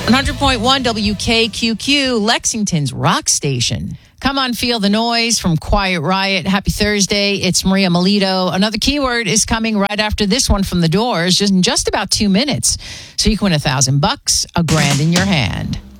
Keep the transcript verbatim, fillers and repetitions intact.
one hundred point one W K Q Q, Lexington's rock station. Come on, feel the noise from Quiet Riot. Happy Thursday. It's Maria Melito. Another keyword is coming right after this one from The Doors, just in just about two minutes. So you can win a thousand bucks, a grand in your hand.